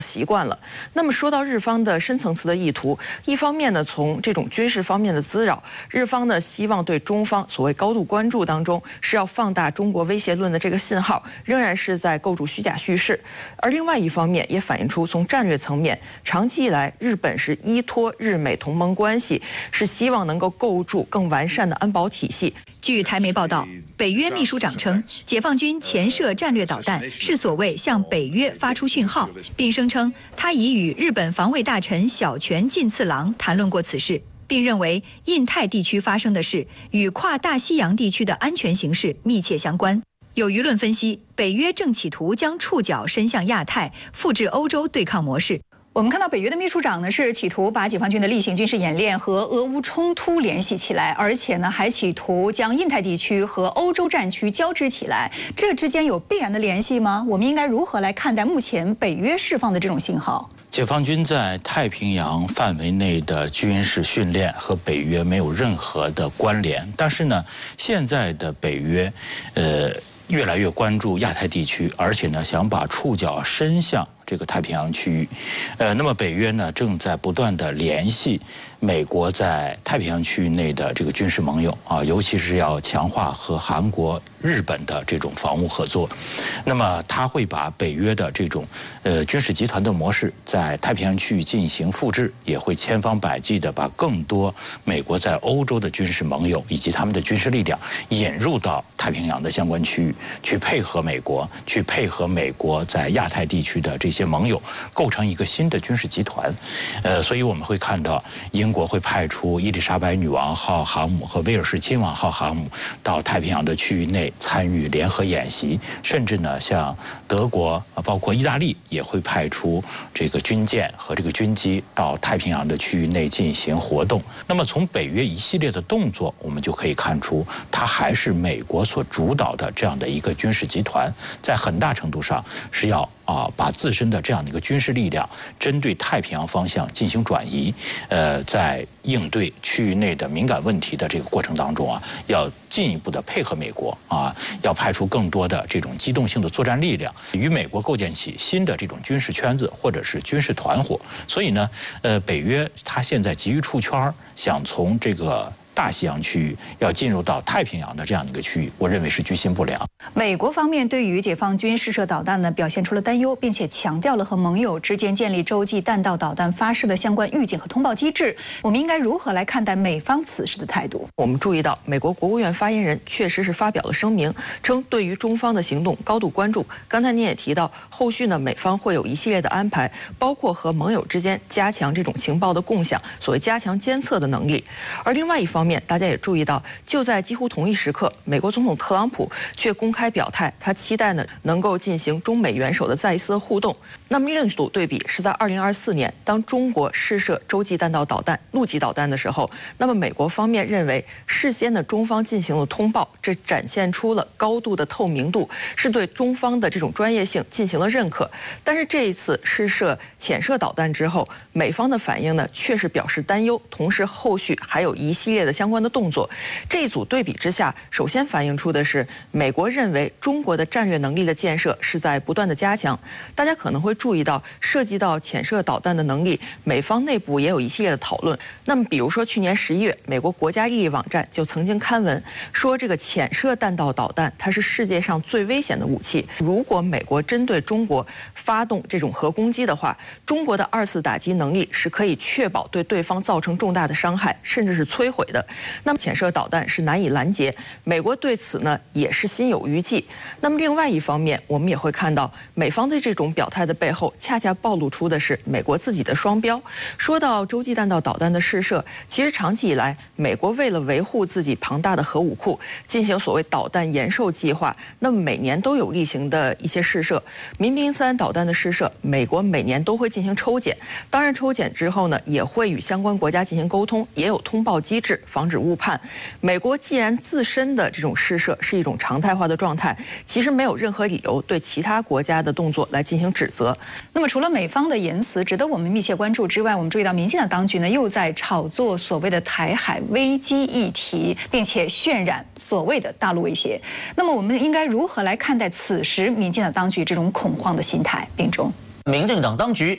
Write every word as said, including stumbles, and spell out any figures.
习惯了。那么说到日方的深层次的意图，一方面呢，从这种军事方面的滋扰，日方呢希望对中方所谓高度关注当中是要放大中国威胁论的这个信号，仍然是在构筑虚假叙事。而另外一方面也反映出从战略层面，长期以来日本是依托日美同盟关系，是希望能够构筑更完善的安保体系。 据台媒报道，北约秘书长称，解放军前射战略导弹是所谓向北约发出讯号，并声称他已与日本防卫大臣小泉进次郎谈论过此事，并认为印太地区发生的事与跨大西洋地区的安全形势密切相关。有舆论分析，北约正企图将触角伸向亚太，复制欧洲对抗模式。我们看到北约的秘书长呢是企图把解放军的例行军事演练和俄乌冲突联系起来，而且呢还企图将印太地区和欧洲战区交织起来，这之间有必然的联系吗？我们应该如何来看待目前北约释放的这种信号？ 解放军在太平洋范围内的军事训练和北约没有任何的关联，但是呢，现在的北约，呃，越来越关注亚太地区，而且呢，想把触角伸向这个太平洋区域，呃，那么北约呢正在不断的联系美国在太平洋区域内的这个军事盟友啊，尤其是要强化和韩国、日本的这种防务合作。那么他会把北约的这种呃军事集团的模式在太平洋区域进行复制，也会千方百计的把更多美国在欧洲的军事盟友以及他们的军事力量引入到太平洋的相关区域，去配合美国，去配合美国在亚太地区的这些盟友，构成一个新的军事集团。呃，所以我们会看到英国会派出伊丽莎白女王号航母和威尔士亲王号航母到太平洋的区域内参与联合演习，甚至呢，像德国包括意大利也会派出这个军舰和这个军机到太平洋的区域内进行活动。那么从北约一系列的动作，我们就可以看出，它还是美国所主导的这样的一个军事集团，在很大程度上是要啊把自身的这样的一个军事力量针对太平洋方向进行转移，呃，在应对区域内的敏感问题的这个过程当中啊，要进一步的配合美国啊，要派出更多的这种机动性的作战力量，与美国构建起新的这种军事圈子或者是军事团伙。所以呢，呃，北约它现在急于出圈，想从这个大西洋区域要进入到太平洋的这样的一个区域，我认为是居心不良。 美国方面对于解放军试射导弹呢，表现出了担忧，并且强调了和盟友之间建立洲际弹道导弹发射的相关预警和通报机制。我们应该如何来看待美方此时的态度？ 我们注意到，美国国务院发言人确实是发表了声明，称对于中方的行动高度关注。刚才您也提到，后续呢，美方会有一系列的安排，包括和盟友之间加强这种情报的共享，所谓加强监测的能力。而另外一方面，大家也注意到，就在几乎同一时刻，美国总统特朗普却公开表态，他期待呢能够进行中美元首的再一次的互动。那么另一组对比是在二零二四年，当中国试射洲际弹道导弹、陆基导弹的时候，那么美国方面认为事先的中方进行了通报，这展现出了高度的透明度，是对中方的这种专业性进行了认可。但是这一次试射潜射导弹之后，美方的反应呢却是表示担忧，同时后续还有一系列的相关的动作。这一组对比之下，首先反映出的是美国认为中国的战略能力的建设是在不断的加强。大家可能会注意到，涉及到潜射导弹的能力，美方内部也有一系列的讨论。那么比如说去年十一月，美国国家利益网站就曾经刊文说，这个潜射弹道导弹它是世界上最危险的武器。如果美国针对中国发动这种核攻击的话，中国的二次打击能力是可以确保对对方造成重大的伤害，甚至是摧毁的。那么潜射导弹是难以拦截，美国对此呢也是心有余悸。那么另外一方面，我们也会看到美方的这种表态的背后，恰恰暴露出的是美国自己的双标。说到洲际弹道导弹的试射，其实长期以来，美国为了维护自己庞大的核武库，进行所谓导弹延寿计划，那么每年都有例行的一些试射。民兵三导弹的试射，美国每年都会进行抽检，当然抽检之后呢，也会与相关国家进行沟通，也有通报机制，防止误判。美国既然自身的这种试射是一种常态化的状态，其实没有任何理由对其他国家的动作来进行指责。 那么除了美方的言辞值得我们密切关注之外，我们注意到民进党当局呢又在炒作所谓的台海危机议题，并且渲染所谓的大陆威胁。那么我们应该如何来看待此时民进党当局这种恐慌的心态？并中， 民进党当局